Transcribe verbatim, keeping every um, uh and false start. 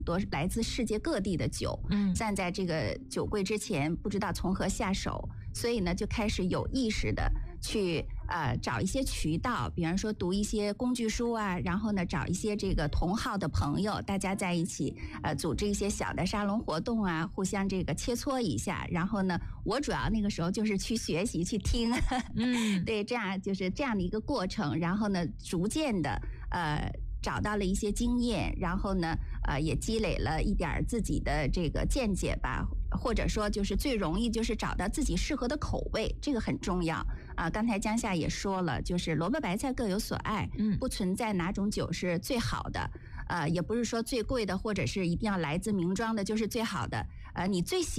多来自世界各地的酒， 嗯， 站在这个酒柜之前，不知道从何下手，所以呢，就开始有意识的去呃找一些渠道，比方说读一些工具书啊，然后呢找一些这个同好的朋友，大家在一起呃组织一些小的沙龙活动啊，互相这个切磋一下。然后呢，我主要那个时候就是去学习去听， 嗯， 对，这样就是这样的一个过程。然后呢，逐渐的呃。找到了一些经验，然后呢，呃，也积累了一点自己的这个见解吧，或者说就是最容易就是找到自己适合的口味，这个很重要啊。刚才江夏也说了，就是萝卜白菜各有所爱， 嗯， 不存在哪种酒是最好的，呃，也不是说最贵的或者是一定要来自名庄的就是最好的，呃，你最喜